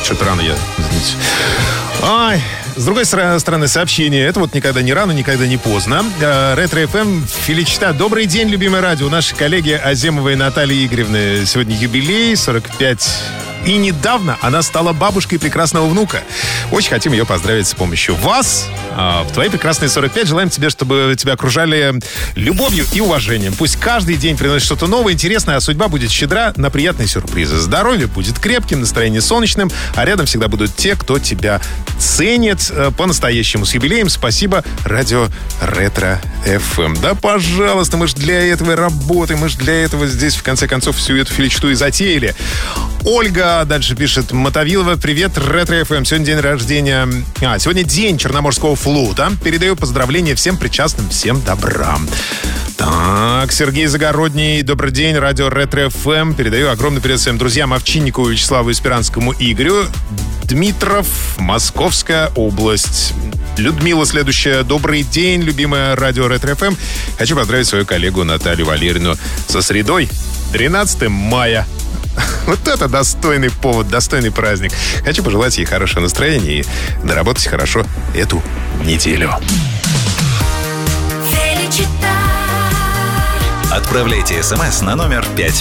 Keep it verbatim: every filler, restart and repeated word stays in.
Что-то рано я, извините. Ай, с другой стороны, сообщение. Это вот никогда не рано, никогда не поздно. Ретро-эф эм, Филичта. Добрый день, любимое радио. Наши коллеги Аземовой Натальи Игоревны. Сегодня юбилей, сорок пять. И недавно она стала бабушкой прекрасного внука. Очень хотим ее поздравить с помощью вас. В твои прекрасные сорок пять желаем тебе, чтобы тебя окружали любовью и уважением. Пусть каждый день приносит что-то новое, интересное, а судьба будет щедра на приятные сюрпризы. Здоровье будет крепким, настроение солнечным, а рядом всегда будут те, кто тебя ценит по-настоящему. С юбилеем спасибо, радио Ретро-эф эм. Да, пожалуйста, мы же для этого и работаем, мы же для этого здесь, в конце концов, всю эту филичту и затеяли. Ольга дальше пишет. Мотовилова. Привет, Ретро-эф эм. Сегодня день рождения... А, сегодня день Черноморского флота. Передаю поздравления всем причастным, всем добра. Так, Сергей Загородний. Добрый день, радио Ретро-эф эм. Передаю огромный привет своим друзьям Овчинникову, Вячеславу Испиранскому, Игорю. Дмитров, Московская область. Людмила следующая. Добрый день, любимая радио Ретро-эф эм. Хочу поздравить свою коллегу Наталью Валерьевну со средой, тринадцатого мая. Вот это достойный повод, достойный праздник. Хочу пожелать ей хорошего настроения и доработать хорошо эту неделю. Отправляйте смс на номер пять